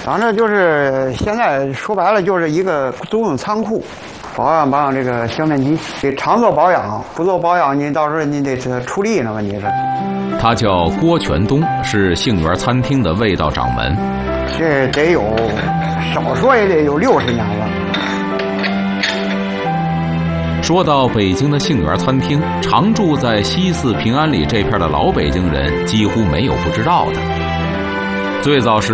反正就是现在说白了就是一个租用仓库，保养这个香氛机，得常做保养，不做保养你到时候你得出力呢，问题是。 他叫郭全东，是杏园餐厅的味道掌门。 这得有，少说也得有60年了。 说到北京的杏园餐厅，常住在西四平安里这片的老北京人几乎没有不知道的。最早时